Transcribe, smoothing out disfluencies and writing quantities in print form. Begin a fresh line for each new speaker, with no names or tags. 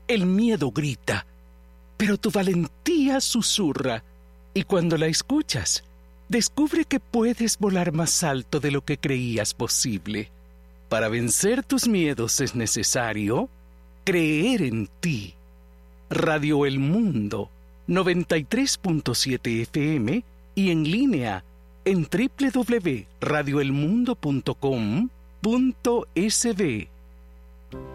El miedo grita, pero tu valentía susurra, y cuando la escuchas, descubre que puedes volar más alto de lo que creías posible. Para vencer tus miedos es necesario creer en ti. Radio El Mundo, 93.7 FM y en línea en www.radioelmundo.com.sb.